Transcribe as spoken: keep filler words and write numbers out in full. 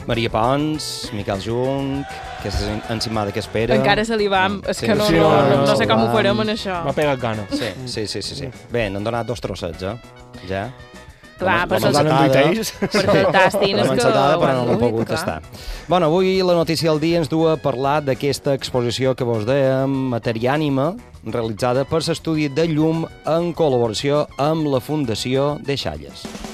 Maria Pons, Miquel Junc, que és encimada que espera. Encara se li va... És Sí, que no, sí, no, no, no, no, no sé com va. ho farem en això. M'ha pegat gana. Sí, sí, sí, sí, sí. Bé, n'han donat dos trossets, eh? Ja. Clar, La però Com se'ls- van en tuiteis. per fer el tasting és L'hem que... encetada, però ho han no l'hem duit, pogut clar. tastar. Bueno, avui la notícia del dia ens du a parlar d'aquesta exposició que vos dèiem, Materiànima, realitzada per l'estudi de llum en col·laboració amb la Fundació Deixalles.